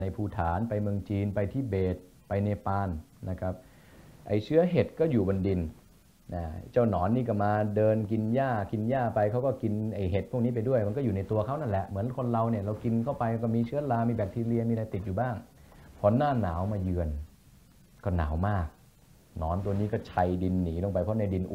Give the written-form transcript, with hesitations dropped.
ในภูฏานไปเมืองจีนไปทิเบตไปเนปาลนะครับไอเชื้อเห็ดก็อยู่บนดินนะเจ้าหนอนนี่ก็มาเดินกินหญ้าไปเขาก็กินไอเห็ดพวกนี้ไปด้วยมันก็อยู่ในตัวเขานั่นแหละเหมือนคนเราเนี่ยเรากินเข้าไปก็มีเชื้อรามีแบคทีเรียมีอะไรติดอยู่บ้างพอหน้าหนาวมาเยือนก็หนาวมากหนอนตัวนี้ก็ชัยดินหนีลงไปเพราะในดิน